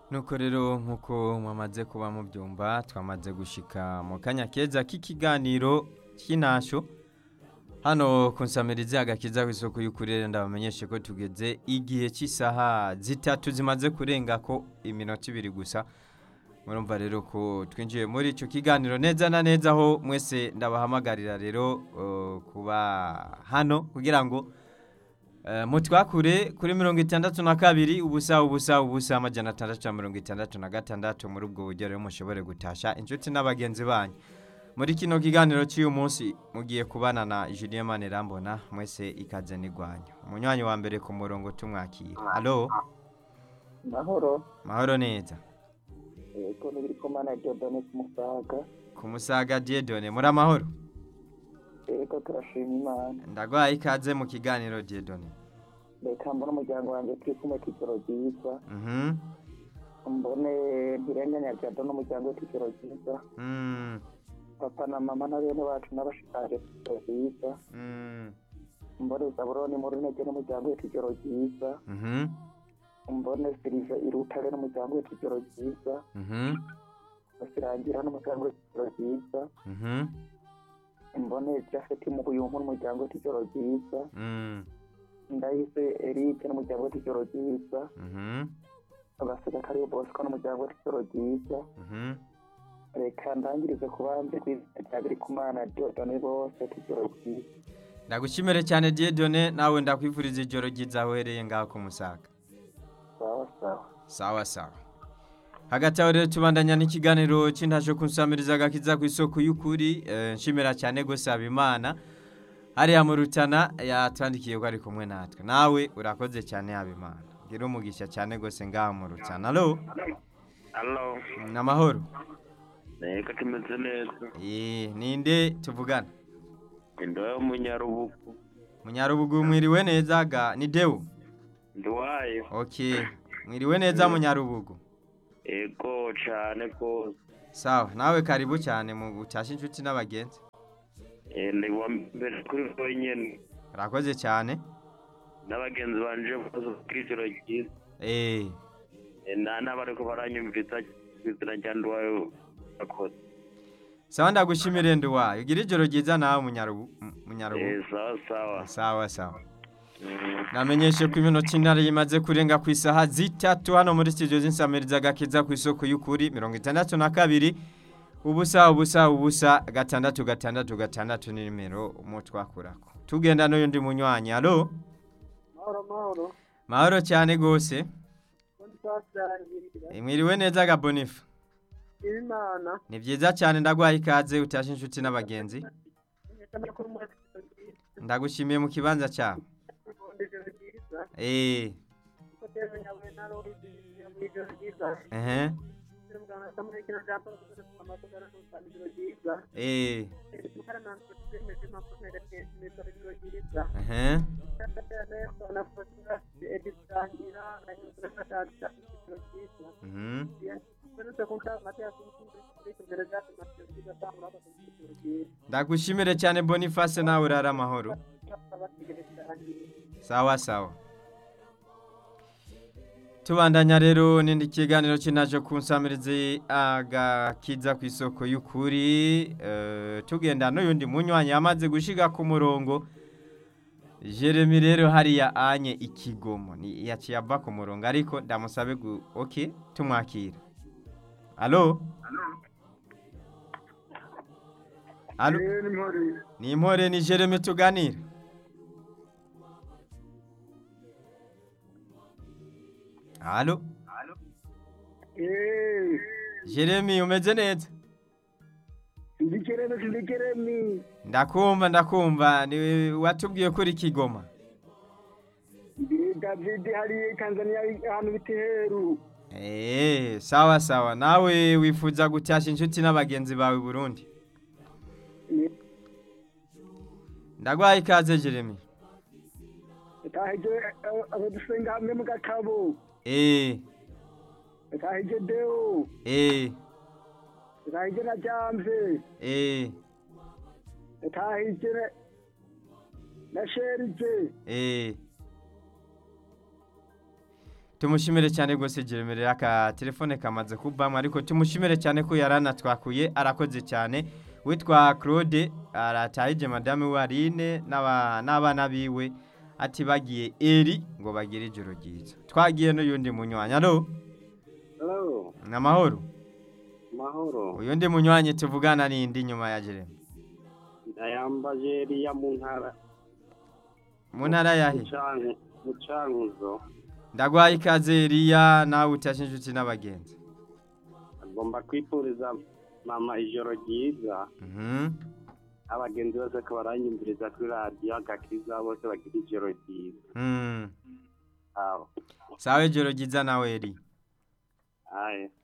nuko rero nkuko mwamaze kuba mubyumva twamaze gushika mu kanya keza k'ikiganiro cy'intasho hano kunsamiriza agakiza kw'isoko y'ukurere ndabamenyeshe ko tugeze igihe cy'isaha zitatu zimaze kurenga ko iminota 2 gusa murumva rero ko twinjiye muri ico kiganiro neza na neza aho mwese ndabahamagarira rero kuba hano kugira ngo mutwakure kuri 62 ubusa amajana 666 muri ubwo buryo rero mushobore gutasha inshuti n'abagenzi banyu muri kino kiganiro cy'uyu munsi mugiye kubana na Julien Manerambona mwese ikaze nigwanya umunywanyi wa mbere ku murongo tumwakira allo mahoro neza ko biri komana Dieudonné ku Musaga Dieudonné muri amahoro ko turashima Imana ndagwaye ikaze mu kiganiro Dieudonné reka mbona umuryango wanjye turi kumwe kigero cyiza mbone ntirenganya Dieudonné n'umuryango w'ikigero cyiza papa na mama na bene bacu n'abashikaje kigero cyiza mbone Zaburoni muri ntege n'umuryango w'ikigero cyiza mbone Sirive Irutare n'umuryango w'ikigero cyiza basirangira n'umuryango w'ikigero cyiza mbone Jafet mu kuyumpa n'umuryango w'ikigero cyiza ndahise Eric n'umuryango w'ikigero cyiza abasekatari Bosco n'umuryango w'ikigero cyiza reka ndangirize kubanze kwizabiri kumana Dieudonné bose kigero cyiza ndagushimire cyane Dieudonné nawe ndakwifuriza ijoro ryiza wereye ngaho ku Musaga sawa hagati aho rero tubandanya n'ikiganiro cy'intasho kunsamiriza agakiza ku isoko y'ukuri nshimira cyane gusaba Imana hariya mu Rutana yatwandikiye ko ari kumwe natwe nawe urakoze cyane yaba Imana gira umugisha cyane gose ngaho mu Rutana allo namahoro Neka kimeze neza ninde tuvugana Indoyo Munyarubugu mwiriwe neza ga ni Deo Ndwaye okay mwiriwe neza Munyarubugu Ego cyane ko sawa nawe karibu cyane mu gutasha inshuti n'abagenzi ndi wa mbere kuri nyene rakoze cyane n'abagenzi banje bazokirikiro cyiza n'abariko baranyumvita kwizira cyandwayo akoze sawa ndagushimire ndwayo ugira ijoro ryiza nawe Munyarubugu sawa namenyeshe ko iminota intare yimaze kurenga ku isaha zitatu hano muri studio z'insamiriza agakiza ku isoko y'ukuri 62 ubusa 666 ni nimero mutwakurako tugenda no yundi munywanyi allo mahoro cyane gose mwiriwe neza ga Bonifa Imana ni byiza cyane ndagwaye ikaze utashe inshuti n'abagenzi ndagushimiye mu kibanza cyawe ndagushimire cyane Boniface nawe urara amahoro sawa tubandanya rero nindi kiganiro kinaje kunsamirize agakiza ku isoko y'ukuri tugenda no yundi munywanyi amaze gushika ku murongo Jeremy rero hariya anye ikigomo ni yaciye ava ku murongo ariko ndamusabe okay tumwakira allo ni impore ni Jeremy tuganira allo Jeremy umeze neza Ndikeremi ndakumva ni watubwiye kuri Kigoma David hari Tanzania ahantu bitiheru sawa nawe wifuza gutasha inshuti n'abagenzi bawe Burundi ndagwaye ikaze Jeremy Tahije abadusenga hamwe mu Gakabo Tahije Deo Tahije na Jamze Tahije na Sherije tumushimire cyane rwose Jeremere aka telefone kamaze kubamwe ariko tumushimire cyane ko yarana twakuye arakoze cyane witwa Claude aratahije madame Warine n'abana biwe ati bagiye eri ngo bagire ijoro ryiza twagiye no yundi munywanya alo Hello, namahoro mahoro. uyundi munywanye tuvugana n'indi nyuma ya Jeremere Ayambaje Elia mu ntara yahe Mucankuzo. ndagwaye ikaze Elia nawe utashe inshuti n'abagenzi Agomba kwipuriza mama ijoro ryiza. Abagenzi bose ko baranyumviriza kuri radio agakiza bose bagira ijoro ryiza. Aho. sawe ijoro ryiza nawe Elia Aye.